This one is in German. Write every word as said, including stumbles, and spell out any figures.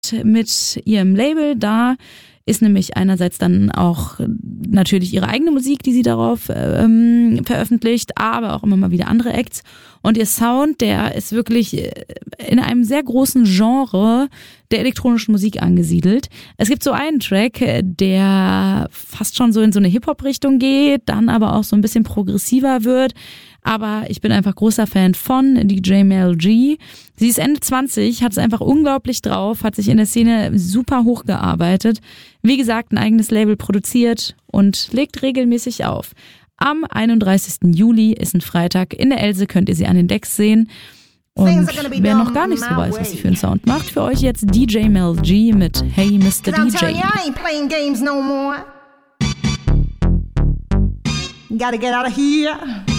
mit ihrem Label. Da ist nämlich einerseits dann auch natürlich ihre eigene Musik, die sie darauf ähm, veröffentlicht, aber auch immer mal wieder andere Acts. Und ihr Sound, der ist wirklich in einem sehr großen Genre der elektronischen Musik angesiedelt. Es gibt so einen Track, der fast schon so in so eine Hip-Hop-Richtung geht, dann aber auch so ein bisschen progressiver wird. Aber ich bin einfach großer Fan von D J Mel G. Sie ist Ende zwanzig, hat es einfach unglaublich drauf, hat sich in der Szene super hochgearbeitet. Wie gesagt, ein eigenes Label produziert und legt regelmäßig auf. Am einunddreißigsten Juli ist ein Freitag. In der Else könnt ihr sie an den Decks sehen. Und wer noch gar nicht so weiß, was sie für einen Sound macht, für euch jetzt D J Mel G mit Hey Mister D J. Gotta get out of here.